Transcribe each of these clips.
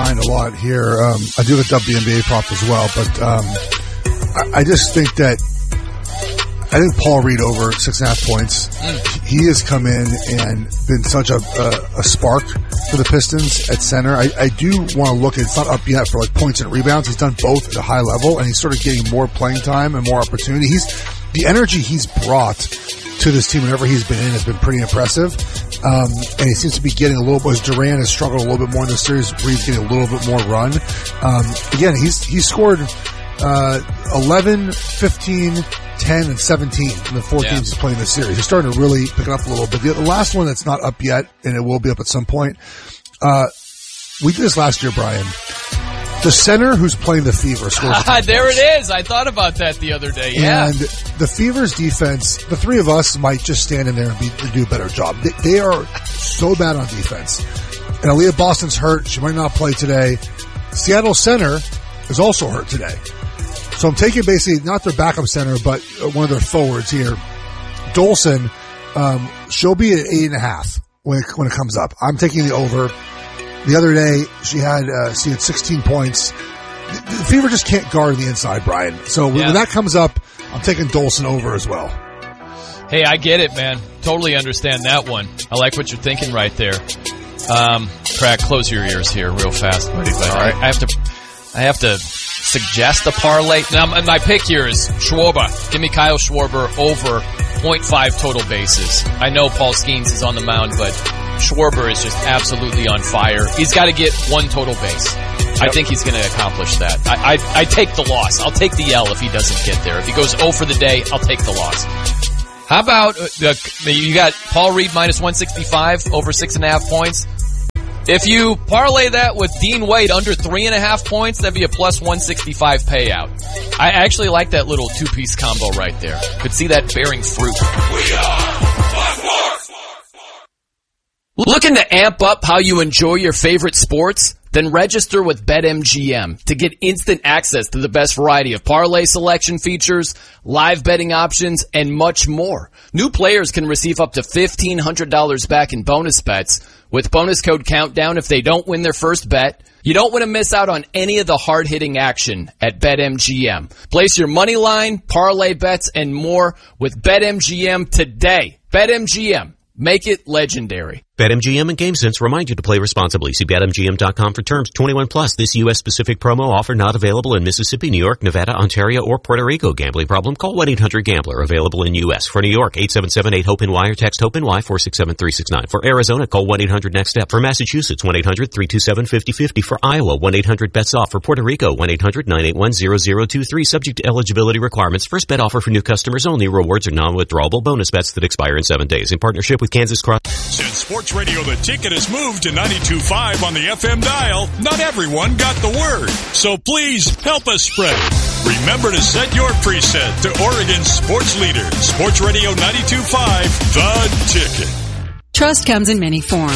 Brian a lot here. I do have a WNBA prop as well, but I just think that I think Paul Reed over 6.5 points. He has come in and been such a spark for the Pistons at center. I do want to look at, it's not up yet for like points and rebounds. He's done both at a high level, and he's sort of getting more playing time and more opportunity. The energy he's brought to this team whenever he's been in has been pretty impressive. And he seems to be getting a little bit, as Durant has struggled a little bit more in the series, Reed's getting a little bit more run. Again, he's scored 11, 15, 10, and 17 in the 4 games he's playing this series. He's starting to really pick it up a little bit. The last one that's not up yet, and it will be up at some point, we did this last year, Brian. The center who's playing the Fever scores. There it is. I thought about that the other day. Yeah. And the Fever's defense, the three of us might just stand in there and do a better job. They are so bad on defense. And Aaliyah Boston's hurt. She might not play today. Seattle center is also hurt today. So I'm taking basically not their backup center, but one of their forwards here. Dolson, she'll be at 8.5 when it comes up. I'm taking the over. The other day, she had 16 points. The Fever just can't guard the inside, Brian. So when that comes up, I'm taking Dolson over as well. Hey, I get it, man. Totally understand that one. I like what you're thinking right there. Crack, close your ears here real fast, buddy. But all right. I have to suggest a parlay. Now, my pick here is Schwarber. Give me Kyle Schwarber over 0.5 total bases. I know Paul Skeens is on the mound, but Schwarber is just absolutely on fire. He's got to get 1 total base. Yep. I think he's going to accomplish that. I take the loss. I'll take the L if he doesn't get there. If he goes 0 for the day, I'll take the loss. How about you got Paul Reed minus 165 over 6.5 points? If you parlay that with Dean Wade under 3.5 points, that'd be a plus 165 payout. I actually like that little 2-piece combo right there. Could see that bearing fruit. We are Looking to amp up how you enjoy your favorite sports? Then register with BetMGM to get instant access to the best variety of parlay selection features, live betting options, and much more. New players can receive up to $1,500 back in bonus bets with bonus code Countdown if they don't win their first bet. You don't want to miss out on any of the hard-hitting action at BetMGM. Place your money line, parlay bets, and more with BetMGM today. BetMGM. Make it legendary. BetMGM and GameSense remind you to play responsibly. See BetMGM.com for terms. 21 plus. This U.S.-specific promo offer not available in Mississippi, New York, Nevada, Ontario, or Puerto Rico. Gambling problem? Call 1-800-GAMBLER. Available in U.S. For New York, 877-8-HOPE-NY or text HOPE-NY 467-369. For Arizona, call 1-800-NEXT-STEP. For Massachusetts, 1-800-327-5050. For Iowa, 1-800-BETS-OFF. For Puerto Rico, 1-800-981-0023. Subject to eligibility requirements. First bet offer for new customers only. Rewards are non-withdrawable bonus bets that expire in 7 days. In partnership with Kansas Cross. Since Sports Radio The Ticket has moved to 92.5 on the FM dial, not everyone got the word. So please help us spread it. Remember to set your preset to Oregon's sports leader, Sports Radio 92.5, The Ticket. Trust comes in many forms.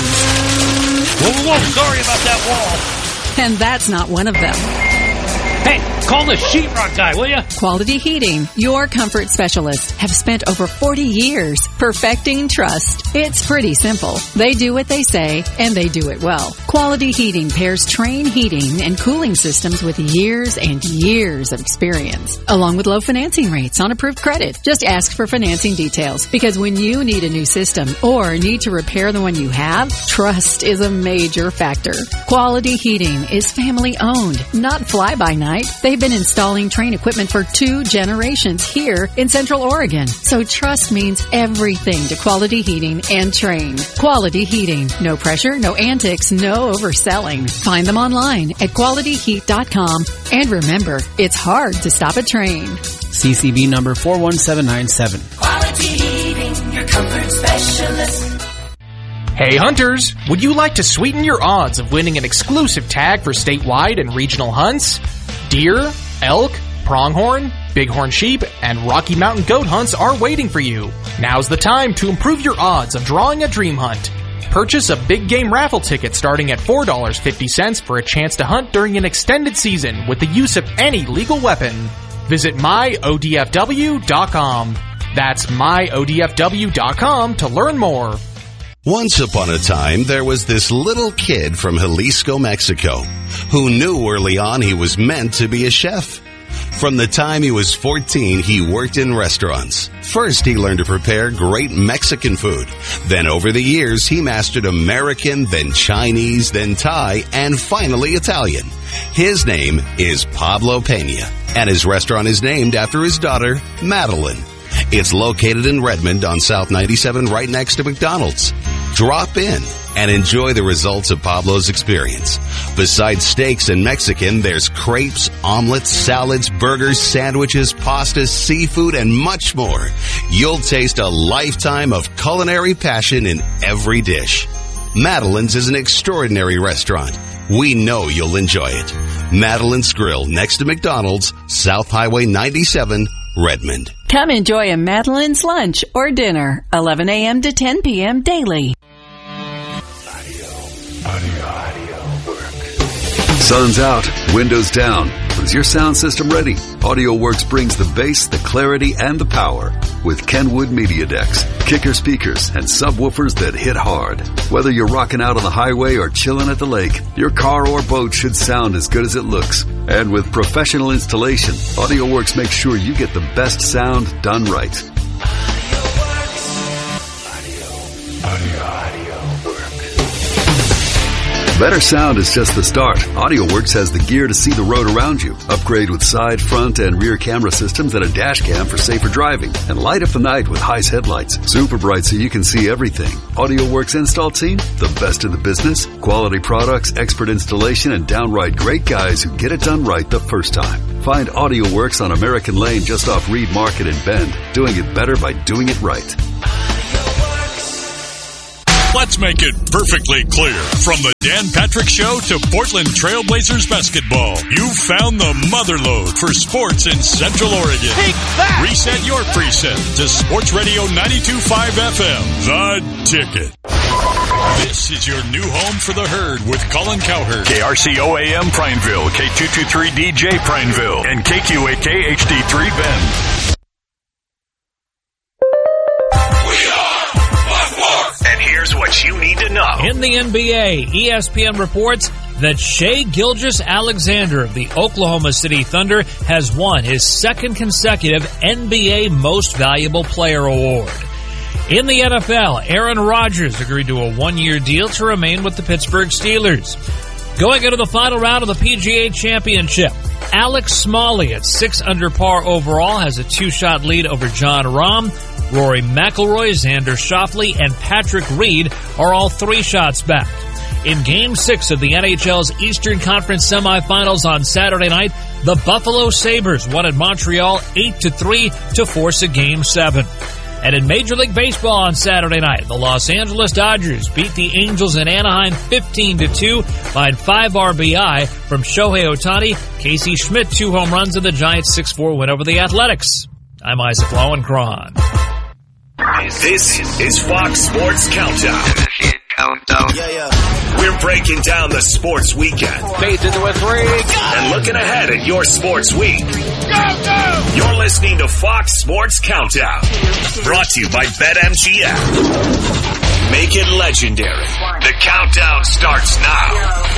Whoa, sorry about that wall. And that's not one of them. Hey, call the sheetrock guy, will you? Quality Heating, your comfort specialists, have spent over 40 years perfecting trust. It's pretty simple. They do what they say, and they do it well. Quality Heating pairs Trane heating and cooling systems with years and years of experience, along with low financing rates on approved credit. Just ask for financing details, because when you need a new system or need to repair the one you have, trust is a major factor. Quality Heating is family-owned, not fly-by-night. They've been installing Trane equipment for 2 generations here in Central Oregon. So trust means everything to Quality Heating and Trane. Quality Heating. No pressure, no antics, no overselling. Find them online at qualityheat.com. And remember, it's hard to stop a Trane. CCB number 41797. Quality Heating, your comfort specialist. Hey hunters, would you like to sweeten your odds of winning an exclusive tag for statewide and regional hunts? Deer, elk, pronghorn, bighorn sheep, and Rocky Mountain goat hunts are waiting for you. Now's the time to improve your odds of drawing a dream hunt. Purchase a big game raffle ticket starting at $4.50 for a chance to hunt during an extended season with the use of any legal weapon. Visit myodfw.com. That's myodfw.com to learn more. Once upon a time, there was this little kid from Jalisco, Mexico, who knew early on he was meant to be a chef. From the time he was 14, he worked in restaurants. First, he learned to prepare great Mexican food. Then over the years, he mastered American, then Chinese, then Thai, and finally Italian. His name is Pablo Pena, and his restaurant is named after his daughter, Madeline. It's located in Redmond on South 97 right next to McDonald's. Drop in and enjoy the results of Pablo's experience. Besides steaks and Mexican, there's crepes, omelets, salads, burgers, sandwiches, pastas, seafood, and much more. You'll taste a lifetime of culinary passion in every dish. Madeline's is an extraordinary restaurant. We know you'll enjoy it. Madeline's Grill, next to McDonald's, South Highway 97, Redmond. Come enjoy a Madeline's lunch or dinner, 11 a.m. to 10 p.m. daily. Sun's out, windows down. But is your sound system ready? AudioWorks brings the bass, the clarity, and the power with Kenwood Media Decks, kicker speakers, and subwoofers that hit hard. Whether you're rocking out on the highway or chilling at the lake, your car or boat should sound as good as it looks. And with professional installation, AudioWorks makes sure you get the best sound done right. Better sound is just the start. AudioWorks has the gear to see the road around you. Upgrade with side, front, and rear camera systems and a dash cam for safer driving. And light up the night with Heis headlights. Super bright so you can see everything. AudioWorks install team, the best in the business. Quality products, expert installation, and downright great guys who get it done right the first time. Find AudioWorks on American Lane just off Reed Market in Bend. Doing it better by doing it right. Let's make it perfectly clear. From the Dan Patrick Show to Portland Trailblazers basketball, you found the motherlode for sports in Central Oregon. Take that! Reset your preset to Sports Radio 92.5 FM, The Ticket. This is your new home for the herd with Colin Cowherd. KRCO-AM Prineville, K223DJ Prineville, and KQAK HD3 Bend. Here's what you need to know. In the NBA, ESPN reports that Shai Gilgeous-Alexander of the Oklahoma City Thunder has won his second consecutive NBA Most Valuable Player award. In the NFL, Aaron Rodgers agreed to a one-year deal to remain with the Pittsburgh Steelers. Going into the final round of the PGA Championship, Alex Smalley at 6 under par overall has a 2-shot lead over Jon Rahm. Rory McIlroy, Xander Schauffele, and Patrick Reed are all 3 shots back. In Game 6 of the NHL's Eastern Conference semifinals on Saturday night, the Buffalo Sabres won at Montreal 8-3 to force a Game 7. And in Major League Baseball on Saturday night, the Los Angeles Dodgers beat the Angels in Anaheim 15-2 by 5 RBI from Shohei Ohtani, Casey Schmidt 2 home runs, and the Giants 6-4 win over the Athletics. I'm Isaac Lowenkron. This is Fox Sports Countdown. We're breaking down the sports weekend. Fades into a 3. And looking ahead at your sports week. Go! You're listening to Fox Sports Countdown. Brought to you by BetMGM. Make it legendary. The countdown starts now.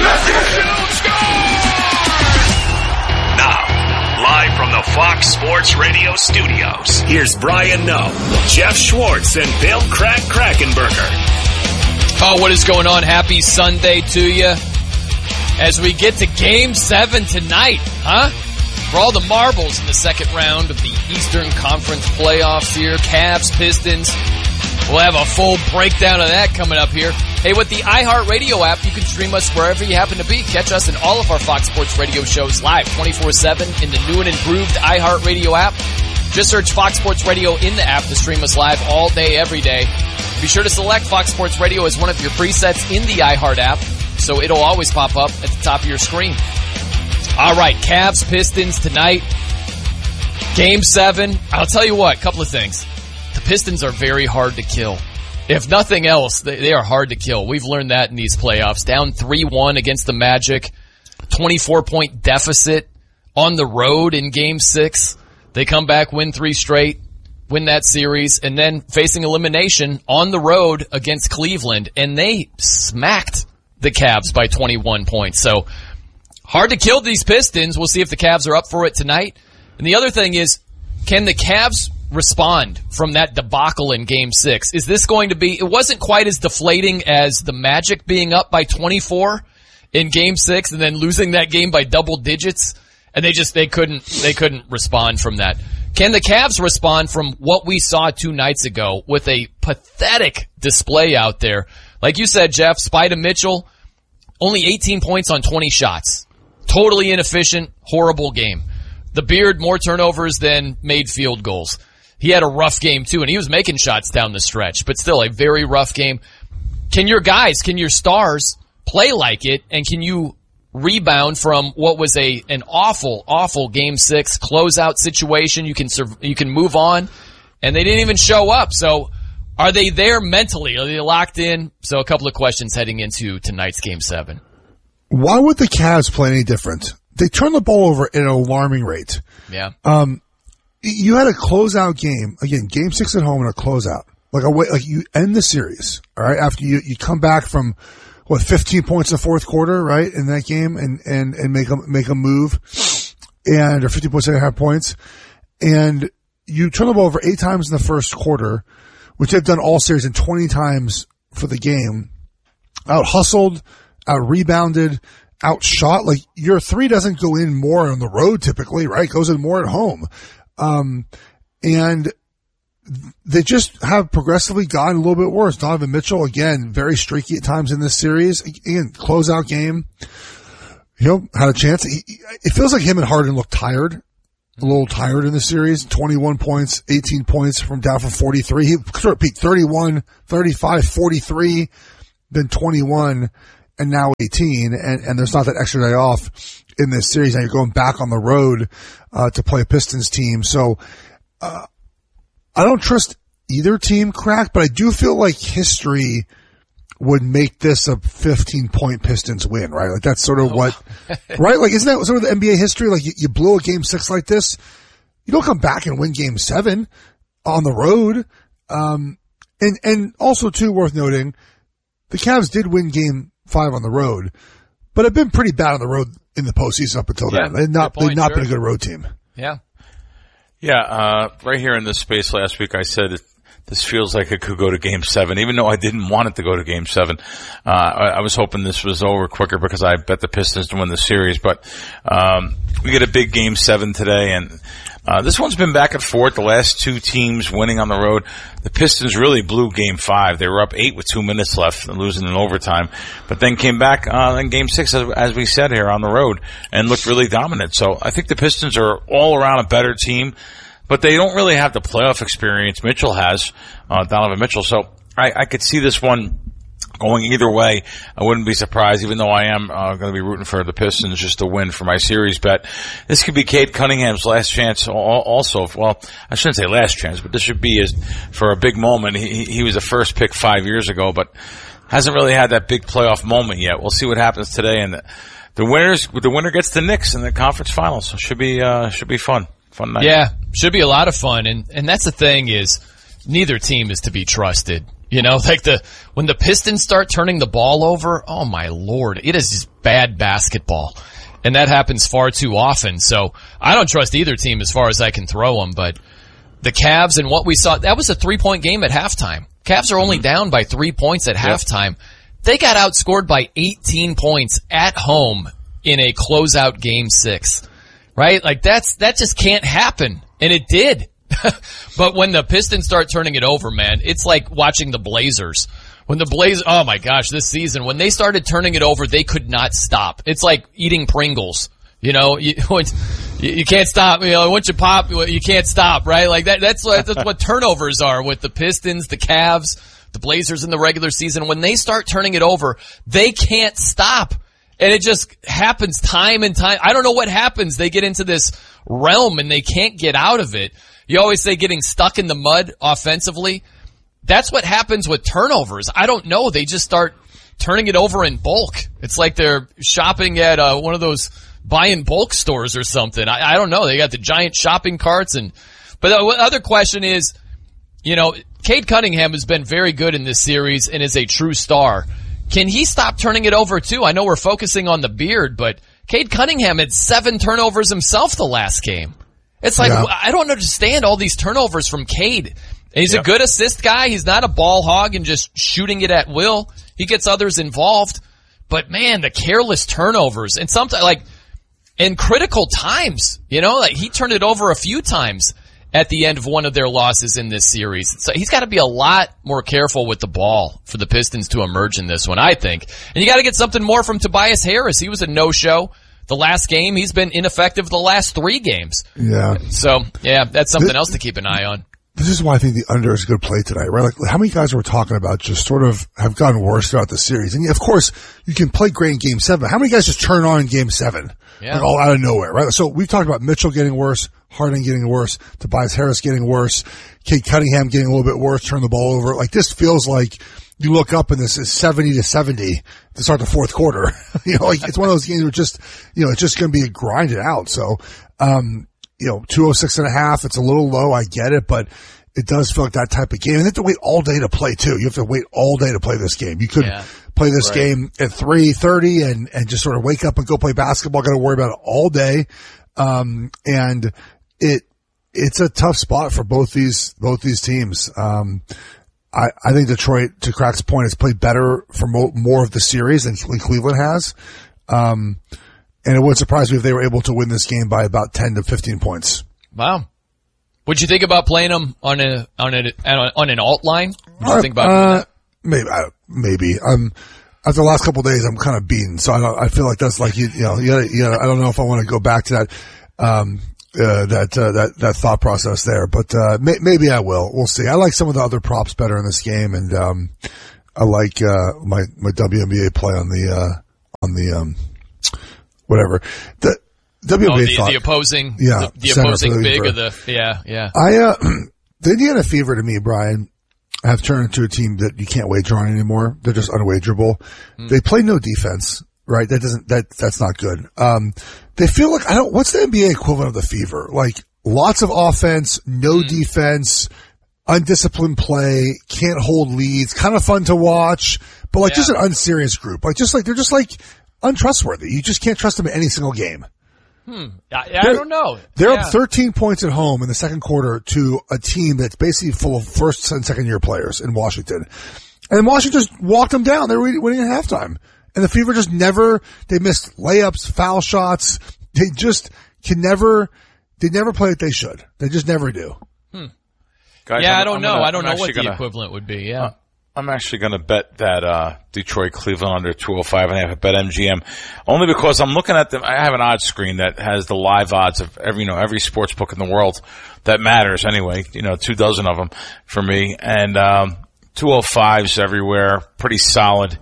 Now, live from the Fox Sports Radio studios, here's Brian Noe, Jeff Schwartz, and Bill Krackenberger. Oh, what is going on? Happy Sunday to you. As we get to Game 7 tonight, huh? For all the marbles in the second round of the Eastern Conference playoffs here, Cavs, Pistons. We'll have a full breakdown of that coming up here. Hey, with the iHeartRadio app, you can stream us wherever you happen to be. Catch us in all of our Fox Sports Radio shows live 24/7 in the new and improved iHeartRadio app. Just search Fox Sports Radio in the app to stream us live all day, every day. Be sure to select Fox Sports Radio as one of your presets in the iHeart app, so it'll always pop up at the top of your screen. All right, Cavs, Pistons tonight. Game 7. I'll tell you what, a couple of things. The Pistons are very hard to kill. If nothing else, they are hard to kill. We've learned that in these playoffs. Down 3-1 against the Magic, 24-point deficit on the road in Game 6. They come back, win 3 straight, win that series, and then facing elimination on the road against Cleveland, and they smacked the Cavs by 21 points. So hard to kill these Pistons. We'll see if the Cavs are up for it tonight. And the other thing is, can the Cavs respond from that debacle in Game 6? Is this going to be, it wasn't quite as deflating as the Magic being up by 24 in Game 6 and then losing that game by double digits, and they couldn't respond from that. Can the Cavs respond from what we saw 2 nights ago with a pathetic display out there? Like you said, Jeff, Spida Mitchell, only 18 points on 20 shots. Totally inefficient, horrible game. The Beard, more turnovers than made field goals. He had a rough game too, and he was making shots down the stretch, but still a very rough game. Can your stars play like it, and can you rebound from what was an awful Game 6 closeout situation? You can move on, and they didn't even show up. So are they there mentally? Are they locked in? So a couple of questions heading into tonight's Game 7. Why would the Cavs play any different? They turn the ball over at an alarming rate. Yeah. You had a closeout game, again, Game 6 at home and a closeout. Like you end the series, all right, after you come back from 15 points in the fourth quarter, right, in that game, and make a move, or 15 points, 8.5 points, and you turn the ball over 8 times in the first quarter, which they've done all series, and 20 times for the game. Out hustled, out rebounded, outshot. Like, your 3 doesn't go in more on the road typically, right? It goes in more at home. And they just have progressively gotten a little bit worse. Donovan Mitchell, again, very streaky at times in this series. Again, closeout game. Had a chance. It feels like him and Harden look tired. A little tired in the series. 21 points, 18 points from down from 43. He sort of peaked 31, 35, 43, then 21, and now 18. And there's not that extra day off in this series. Now you're going back on the road to play a Pistons team. So I don't trust either team, Crack, but I do feel like history would make this a 15-point Pistons win, right? Like, that's sort of what, right? Like, isn't that sort of the NBA history? Like, you blew a Game 6 like this, you don't come back and win Game 7 on the road. And also, too, worth noting, the Cavs did win Game 5 on the road, but have been pretty bad on the road in the postseason up until then. They've not been a good road team. Yeah. Yeah, right here in this space last week, I said this feels like it could go to Game 7, even though I didn't want it to go to Game 7. I was hoping this was over quicker because I bet the Pistons to win the series, but we get a big Game 7 today, and this one's been back and forth. The last 2 teams winning on the road. The Pistons really blew Game 5. They were up 8 with 2 minutes left, losing in overtime, but then came back in Game 6, as we said here, on the road, and looked really dominant. So I think the Pistons are all around a better team, but they don't really have the playoff experience Mitchell has, Donovan Mitchell. So I could see this one going either way. I wouldn't be surprised, even though I am going to be rooting for the Pistons just to win for my series bet. This could be Cade Cunningham's last chance also. Well, I shouldn't say last chance, but this should be for a big moment. He was the first pick 5 years ago, but hasn't really had that big playoff moment yet. We'll see what happens today. And the winner gets the Knicks in the conference finals. So should be fun. Fun night. Yeah, should be a lot of fun. And that's the thing is, neither team is to be trusted. Like when the Pistons start turning the ball over, oh my Lord, it is just bad basketball. And that happens far too often. So I don't trust either team as far as I can throw them, but the Cavs and what we saw, that was a 3-point game at halftime. Cavs are only down by 3 points at halftime. They got outscored by 18 points at home in a closeout Game 6. Right? Like that just can't happen. And it did. But when the Pistons start turning it over, man, it's like watching the Blazers. When the Blazers, oh my gosh, this season, when they started turning it over, they could not stop. It's like eating Pringles. You can't stop. Once you pop, you can't stop, right? Like that's what turnovers are with the Pistons, the Cavs, the Blazers in the regular season. When they start turning it over, they can't stop. And it just happens time and time. I don't know what happens. They get into this realm and they can't get out of it. You always say getting stuck in the mud offensively. That's what happens with turnovers. I don't know. They just start turning it over in bulk. It's like they're shopping at one of those buy in bulk stores or something. I don't know. They got the giant shopping carts. But the other question is, Cade Cunningham has been very good in this series and is a true star. can he stop turning it over too? I know we're focusing on the beard, but Cade Cunningham had 7 turnovers himself the last game. It's like, I don't understand all these turnovers from Cade. He's a good assist guy. He's not a ball hog and just shooting it at will. He gets others involved. But man, the careless turnovers and sometimes like in critical times, like he turned it over a few times at the end of one of their losses in this series. So he's got to be a lot more careful with the ball for the Pistons to emerge in this one, I think. And you got to get something more from Tobias Harris. He was a no-show the last game. He's been ineffective the last 3 games. Yeah. So, that's something else to keep an eye on. This is why I think the under is a good play tonight, right? Like, how many guys we're talking about just sort of have gotten worse throughout the series? And of course, you can play great in Game 7. How many guys just turn on in Game 7? Yeah. Like all out of nowhere, right? So we've talked about Mitchell getting worse, Harden getting worse, Tobias Harris getting worse, Cade Cunningham getting a little bit worse, turn the ball over. Like, this feels like you look up and this is 70-70 to start the fourth quarter. Like it's one of those games where just, it's just going to be grinded out. So, 206.5, it's a little low. I get it, but it does feel like that type of game. And you have to wait all day to play too. You have to wait all day to play this game. You could play this game at 3:30 and just sort of wake up and go play basketball. Got to worry about it all day. And it's a tough spot for both these teams. I think Detroit, to Crack's point, has played better for more of the series than Cleveland has. And it wouldn't surprise me if they were able to win this game by about 10 to 15 points. Wow. What'd you think about playing them on an alt line? What'd you think about doing that? Maybe. After the last couple of days, I'm kind of beaten. So I feel like that's like, I don't know if I want to go back to that, that thought process there, but, maybe I will. We'll see. I like some of the other props better in this game. And, I like, my WNBA play on the whatever. The WNBA the opposing, the opposing big of the, the Indiana Fever to me, Brian, have turned into a team that you can't wager on anymore. They're just unwagerable. They play no defense, right? That's not good. They feel like, what's the NBA equivalent of the Fever? Like lots of offense, no defense, undisciplined play, can't hold leads, kind of fun to watch, but like just an unserious group. Like they're just like untrustworthy. You just can't trust them in any single game. I don't know. They're up 13 points at home in the second quarter to a team that's basically full of first and second year players in Washington. And Washington just walked them down. They were winning at halftime. And the Fever just they missed layups, foul shots. They just they never play what they should. They just never do. Guys, I don't know. I don't know what the equivalent would be. Yeah. I'm actually going to bet that Detroit Cleveland under 205.5 at BetMGM, only because I'm looking at them. I have an odds screen that has the live odds of every sports book in the world that matters. Anyway, 24 of them for me, and 205s everywhere, pretty solid.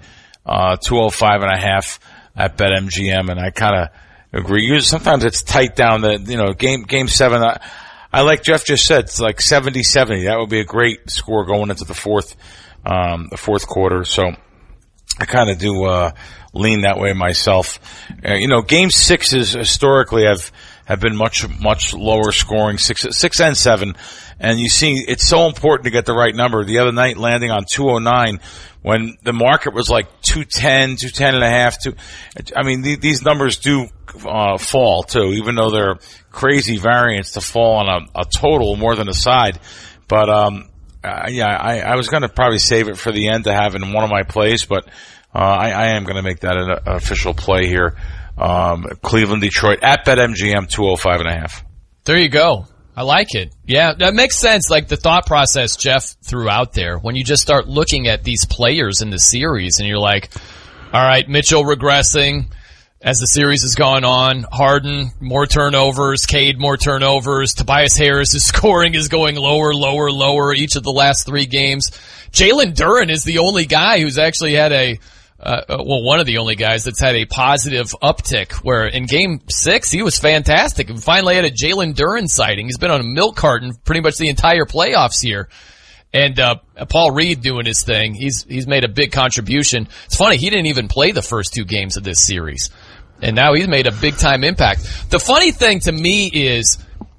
205.5 at BetMGM, and I kind of agree. Sometimes it's tight down the game 7. I like Jeff just said, it's like 70-70. That would be a great score going into the fourth quarter. So I kind of do lean that way myself. Game 6s historically have been much lower scoring, 6 and 7. And you see, it's so important to get the right number. The other night landing on 209 when the market was like 210, 210.5. I mean, these numbers do fall too, even though they're crazy variance to fall on a total more than a side. But I was going to probably save it for the end to have in one of my plays, but I am going to make that an official play here. Cleveland, Detroit at BetMGM 205.5. There you go. I like it. Yeah, that makes sense. Like the thought process Jeff threw out there when you just start looking at these players in the series and you're like, all right, Mitchell regressing as the series has gone on. Harden, more turnovers. Cade, more turnovers. Tobias Harris' scoring is going lower each of the last 3 games. Jalen Duren is the only guy who's actually had one of the only guys that's had a positive uptick, where in game 6, he was fantastic and finally had a Jalen Duren sighting. He's been on a milk carton pretty much the entire playoffs here. And, Paul Reed doing his thing. He's made a big contribution. It's funny, he didn't even play the first 2 games of this series. And now he's made a big time impact. The funny thing to me is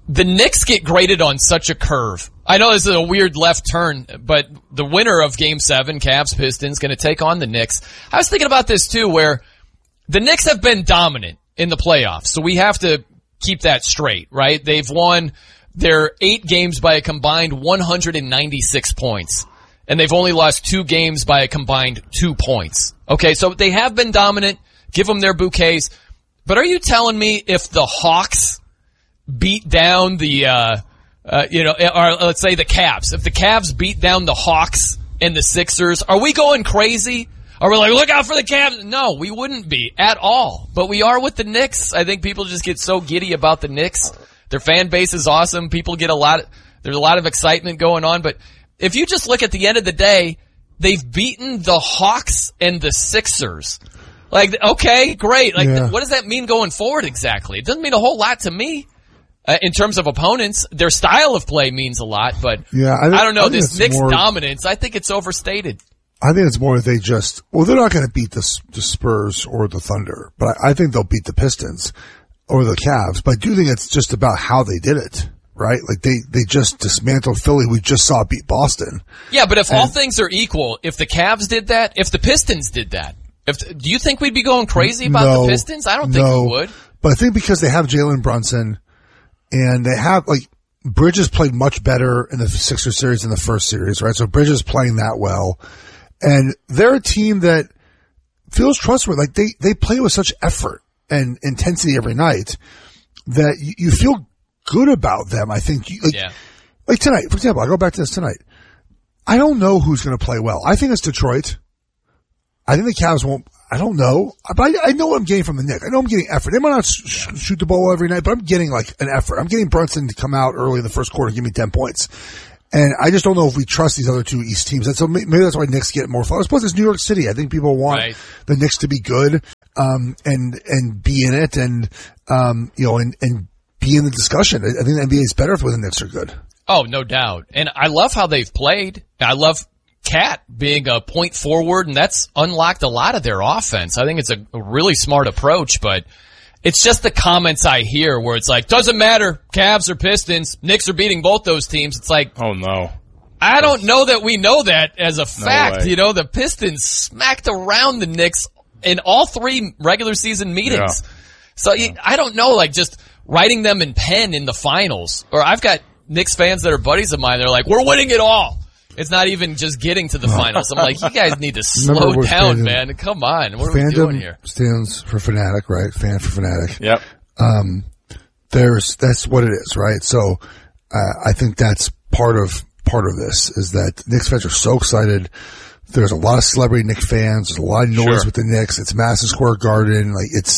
the Knicks get graded on such a curve. I know this is a weird left turn, but the winner of Game 7, Cavs-Pistons, going to take on the Knicks. I was thinking about this too, where the Knicks have been dominant in the playoffs, so we have to keep that straight, right? They've won their 8 games by a combined 196 points, and they've only lost 2 games by a combined 2 points. Okay, so they have been dominant. Give them their bouquets. But are you telling me if the Hawks beat down the, or let's say the Cavs, if the Cavs beat down the Hawks and the Sixers, are we going crazy? Are we like, look out for the Cavs? No, we wouldn't be at all. But we are with the Knicks. I think people just get so giddy about the Knicks. Their fan base is awesome. People get there's a lot of excitement going on. But if you just look at the end of the day, they've beaten the Hawks and the Sixers. Like, okay, great. Like, what does that mean going forward exactly? It doesn't mean a whole lot to me. In terms of opponents, their style of play means a lot, but I don't know, this Knicks dominance, I think it's overstated. I think it's more they're not going to beat the Spurs or the Thunder, but I think they'll beat the Pistons or the Cavs, but I do think it's just about how they did it, right? Like they just dismantled Philly, we just saw beat Boston. Yeah, but if all things are equal, if the Cavs did that, if the Pistons did that, do you think we'd be going crazy about the Pistons? I don't think we would. But I think because they have Jalen Brunson, and they have, Bridges played much better in the Sixers series than the first series, right? So Bridges playing that well. And they're a team that feels trustworthy. Like, they play with such effort and intensity every night that you feel good about them. I think, like tonight, for example, I'll go back to this tonight. I don't know who's going to play well. I think it's Detroit. I think the Cavs won't. I don't know, but I know what I'm getting from the Knicks. I know I'm getting effort. They might not shoot the ball every night, but I'm getting an effort. I'm getting Brunson to come out early in the first quarter and give me 10 points. And I just don't know if we trust these other 2 East teams. And so maybe that's why Knicks get more flowers. Plus, it's New York City. I think people want the Knicks to be good, and be in it and be in the discussion. I think the NBA is better if the Knicks are good. Oh, no doubt. And I love how they've played. I love Cat being a point forward, and that's unlocked a lot of their offense. I think it's a really smart approach, but it's just the comments I hear where it's like, doesn't matter, Cavs or Pistons, Knicks are beating both those teams. It's like, oh no. I don't know that we know that as a fact. No, the Pistons smacked around the Knicks in all 3 regular season meetings. Yeah. So I don't know, just writing them in pen in the finals. Or I've got Knicks fans that are buddies of mine, they're like, we're winning it all. It's not even just getting to the finals. I'm like, you guys need to slow down, man. Come on. What are we doing here? Stands for fanatic, right? Fan for fanatic. Yep. That's what it is, right? So, I think that's part of this is that Knicks fans are so excited. There's a lot of celebrity Knicks fans. There's a lot of noise with the Knicks. It's Madison Square Garden.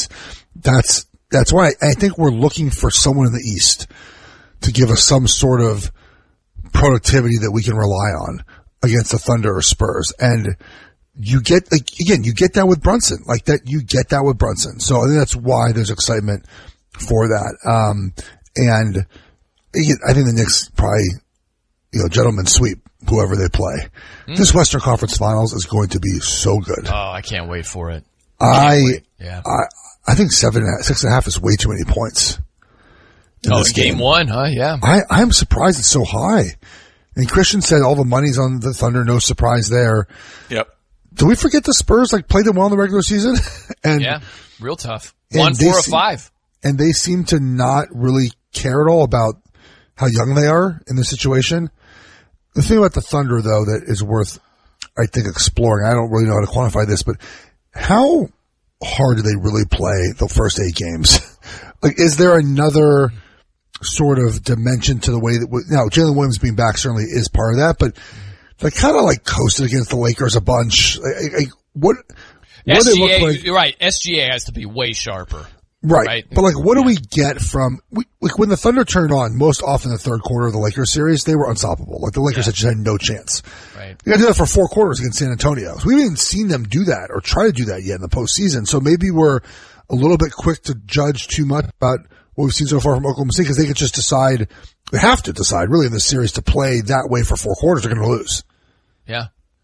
That's why I think we're looking for someone in the East to give us some sort of productivity that we can rely on against the Thunder or Spurs. And you get, you get that with Brunson. You get that with Brunson. So I think that's why there's excitement for that. And I think the Knicks probably, gentlemen sweep whoever they play. This Western Conference Finals is going to be so good. Oh, I can't wait for it. I think 6.5 is way too many points. In game 1, huh? Yeah. I'm surprised it's so high. And Christian said all the money's on the Thunder, no surprise there. Yep. Do we forget the Spurs played them well in the regular season? And yeah, real tough. 1-4 of 5. And they seem to not really care at all about how young they are in the situation. The thing about the Thunder, though, that is worth, I think, exploring, I don't really know how to quantify this, but how hard do they really play the first 8 games? Is there another sort of dimension to the way that now Jalen Williams being back certainly is part of that, but they kind of coasted against the Lakers a bunch. What do they look like? You're right. SGA has to be way sharper. Right. But what do we get from when the Thunder turned on most often in the third quarter of the Lakers series, they were unstoppable. The Lakers just had no chance. Right. You got to do that for 4 quarters against San Antonio. So we haven't even seen them do that or try to do that yet in the postseason. So maybe we're a little bit quick to judge too much about what we've seen so far from Oklahoma City because they could just decide, they have to decide really in this series to play that way for 4 quarters. They're going to lose. Yeah.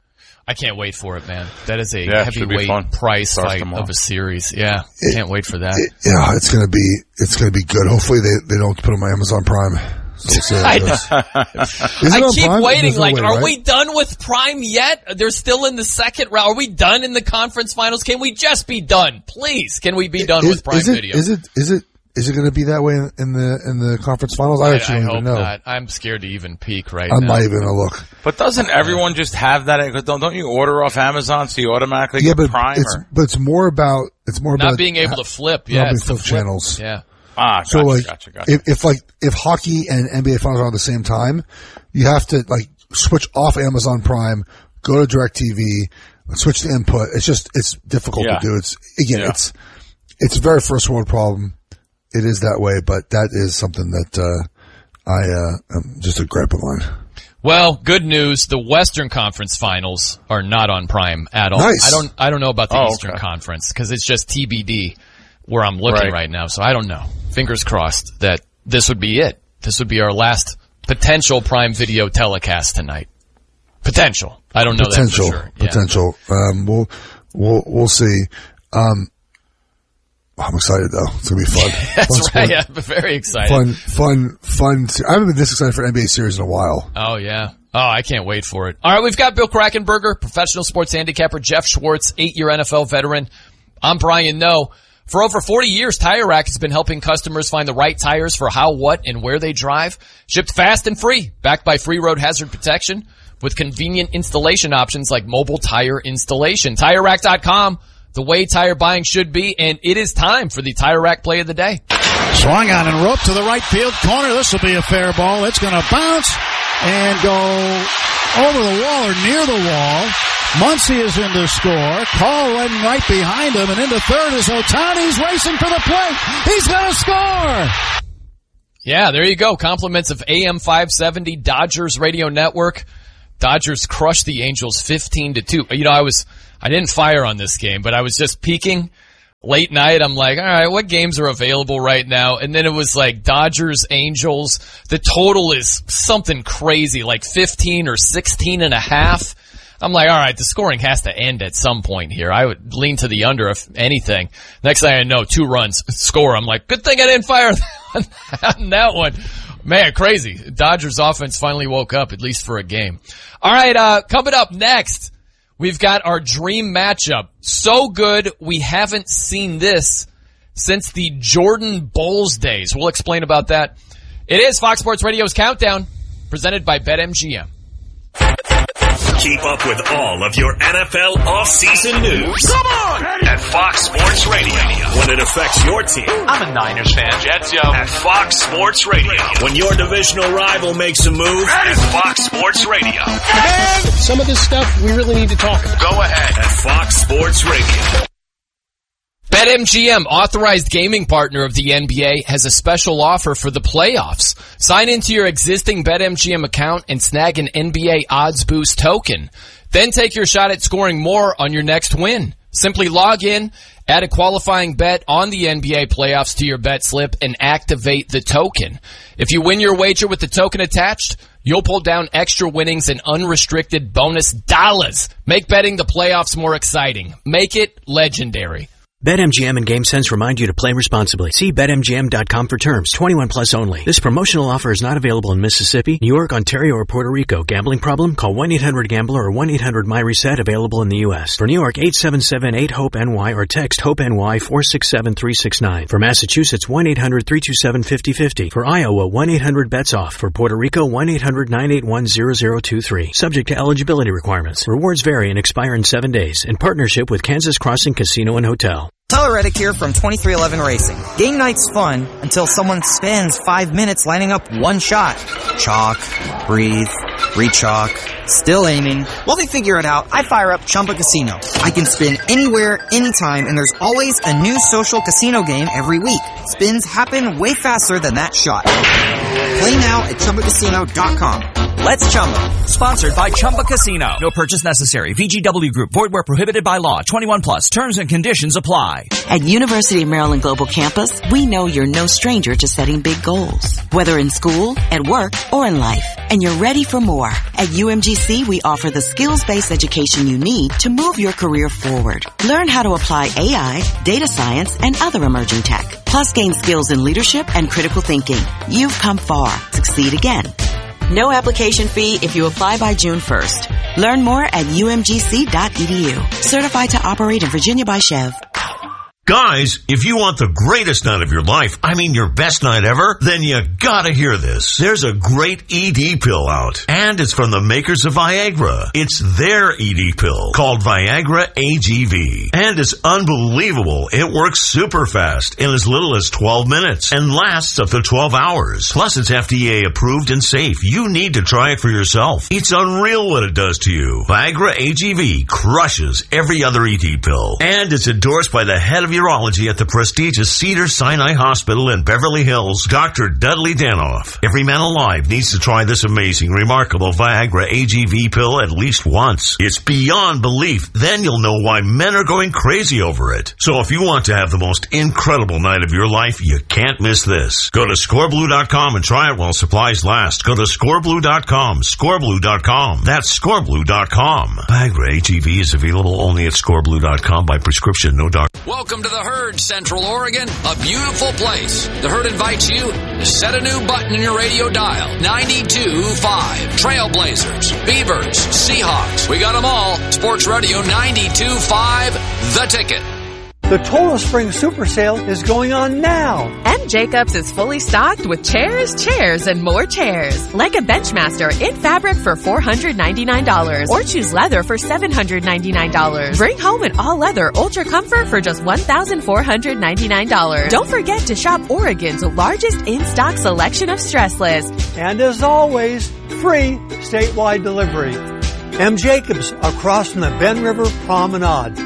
I can't wait for it, man. That is a heavyweight prize fight of a series. Yeah, can't wait for that. It's gonna be good. Hopefully they don't put it on Amazon Prime. So I keep waiting. Are we done with Prime yet? They're still in the second round. Are we done in the conference finals? Can we just be done, please? Can we be done with Prime Video? Is it going to be that way in the conference finals? I actually don't even know. Not. I'm scared to even peek now. I'm not even going to look. But doesn't everyone just have that? Don't you order off Amazon so you automatically get Prime? But it's more about not being able to flip. Yeah, it's flip channels. Yeah. Gotcha. If hockey and NBA finals are on at the same time, you have to switch off Amazon Prime, go to DirecTV, switch the input. It's difficult to do. It's a very first world problem. It is that way, but that is something that I'm just a gripe of mine. Well, good news. The Western Conference Finals are not on Prime at all. Nice. I don't know about the Eastern Conference because it's just TBD where I'm looking right now. So I don't know. Fingers crossed that this would be it. This would be our last potential Prime Video telecast tonight. Potential. I don't know that for sure. Potential. We'll see. I'm excited though. It's gonna be fun. That's right. Yeah, very excited. Fun. I haven't been this excited for an NBA series in a while. Oh yeah. Oh, I can't wait for it. All right, we've got Bill Krackomberger, professional sports handicapper, Jeff Schwartz, 8-year NFL veteran. I'm Brian Noe. For over 40 years, Tire Rack has been helping customers find the right tires for how, what, and where they drive. Shipped fast and free, backed by free road hazard protection, with convenient installation options like mobile tire installation. TireRack.com. The way tire buying should be, and it is time for the Tire Rack play of the day. Swung on and roped to the right field corner. This will be a fair ball. It's going to bounce and go over the wall or near the wall. Muncy is in to score. Call running right behind him, and into third is Ohtani's racing for the plate. He's going to score. Yeah, there you go. Compliments of AM 570 Dodgers Radio Network. Dodgers crushed the Angels 15-2. You know, I didn't fire on this game, but I was just peeking late night. I'm like, all right, what games are available right now? And then it was like Dodgers, Angels. The total is something crazy, like 15 or 16.5. I'm like, all right, the scoring has to end at some point here. I would lean to the under if anything. Next thing I know, 2 runs score. I'm like, good thing I didn't fire on that one. Man, crazy. Dodgers offense finally woke up, at least for a game. All right, coming up next, we've got our dream matchup. So good, we haven't seen this since the Jordan Bulls days. We'll explain about that. It is Fox Sports Radio's Countdown, presented by BetMGM. Keep up with all of your NFL off-season news. Come on! At Fox Sports Radio. When it affects your team. I'm a Niners fan. Jets, yo. At Fox Sports Radio. When your divisional rival makes a move. At Fox Sports Radio. And some of this stuff we really need to talk about. Go ahead. At Fox Sports Radio. BetMGM, authorized gaming partner of the NBA, has a special offer for the playoffs. Sign into your existing BetMGM account and snag an NBA Odds Boost token. Then take your shot at scoring more on your next win. Simply log in, add a qualifying bet on the NBA playoffs to your bet slip, and activate the token. If you win your wager with the token attached, you'll pull down extra winnings and unrestricted bonus dollars. Make betting the playoffs more exciting. Make it legendary. BetMGM and GameSense remind you to play responsibly. See BetMGM.com for terms. 21 plus only. This promotional offer is not available in Mississippi, New York, Ontario, or Puerto Rico. Gambling problem? Call 1-800-GAMBLER or 1-800-MyReset. Available in the U.S. For New York, 877-8-HOPE-NY or text HOPE-NY 467-369. For Massachusetts, 1-800-327-5050. For Iowa, 1-800-BETS-OFF. For Puerto Rico, 1-800-981-0023. Subject to eligibility requirements. Rewards vary and expire in 7 days. In partnership with Kansas Crossing Casino and Hotel. Tyler Reddick here from 2311 Racing. Game night's fun until someone spends 5 minutes lining up one shot. Chalk, breathe, re-chalk, still aiming. While they figure it out, I fire up Chumba Casino. I can spin anywhere, anytime, and there's always a new social casino game every week. Spins happen way faster than that shot. Play now at ChumbaCasino.com. Let's Chumba. Sponsored by Chumba Casino. No purchase necessary. VGW Group. Void where prohibited by law. 21 plus. Terms and conditions apply. At University of Maryland Global Campus, we know you're no stranger to setting big goals. Whether in school, at work, or in life. And you're ready for more. At UMGC, we offer the skills-based education you need to move your career forward. Learn how to apply AI, data science, and other emerging tech. Plus gain skills in leadership and critical thinking. You've come far. Succeed again. No application fee if you apply by June 1st. Learn more at umgc.edu. Certified to operate in Virginia by Chev. Guys, if you want the greatest night of your life, I mean your best night ever, then you gotta hear this. There's a great ED pill out, and it's from the makers of Viagra. It's their ED pill, called Viagra AGV. And it's unbelievable. It works super fast in as little as 12 minutes and lasts up to 12 hours. Plus, it's FDA approved and safe. You need to try it for yourself. It's unreal what it does to you. Viagra AGV crushes every other ED pill, and it's endorsed by the head of urology at the prestigious Cedars-Sinai Hospital in Beverly Hills, Dr. Dudley Danoff. Every man alive needs to try this amazing, remarkable Viagra AGV pill at least once. It's beyond belief. Then you'll know why men are going crazy over it. So if you want to have the most incredible night of your life, you can't miss this. Go to scoreblue.com and try it while supplies last. Go to scoreblue.com, scoreblue.com. That's scoreblue.com. Viagra AGV is available only at scoreblue.com by prescription, no doctor. Welcome to the Herd, Central Oregon, a beautiful place. The Herd invites you to set a new button in your radio dial. 92.5. Trailblazers, Beavers, Seahawks. We got them all. Sports Radio 92.5, The Ticket. The Total Spring Super Sale is going on now. M. Jacobs is fully stocked with chairs, and more chairs. Like a Benchmaster in fabric for $499 or choose leather for $799. Bring home an all-leather Ultra Comfort for just $1,499. Don't forget to shop Oregon's largest in-stock selection of stressless. And as always, free statewide delivery. M. Jacobs, across from the Ben River Promenade.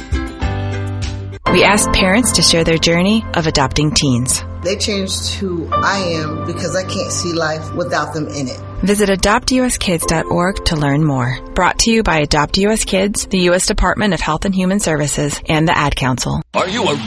We asked parents to share their journey of adopting teens. They changed who I am because I can't see life without them in it. Visit adoptuskids.org to learn more. Brought to you by Adopt US Kids, the U.S. Department of Health and Human Services, and the Ad Council. Are you a